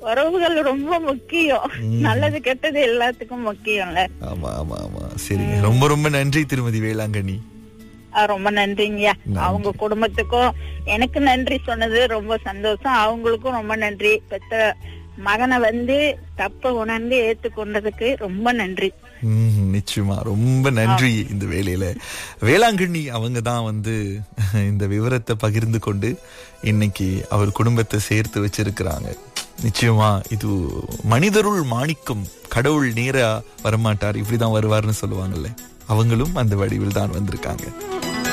உறவுகள் ரொம்ப முக்கியம். நல்லது கெட்டது எல்லாத்துக்கும் முக்கியம்ல. ஆமா ஆமா ஆமா. சரி, ரொம்ப ரொம்ப நன்றி திருமதி வேளாங்கண்ணி. ரொம்ப நன்றிங்க. அவங்க குடும்பத்துக்கும் எனக்கு நன்றி சொன்னது ரொம்ப சந்தோஷம். அவங்களுக்கும் ரொம்ப நன்றி. பெத்த மகனை தப்ப உணர்ந்து ஏத்துக்கொண்டதுக்கு ரொம்ப நன்றி. நிச்சயமா ரொம்ப நன்றி. இந்த வேளையில வேளாங்கண்ணி அவங்க தான் இந்த விவரத்தை பகிர்ந்து கொண்டு இன்னைக்கு அவர் குடும்பத்தை சேர்த்து வச்சிருக்கிறாங்க. நிச்சயமா இது மனிதருள் மாணிக்கம், கடவுள் நேரா வரமாட்டார், இப்படிதான் வருவார்னு சொல்லுவாங்கல்ல, அவங்களும் அந்த வடிவில் தான் வந்திருக்காங்க.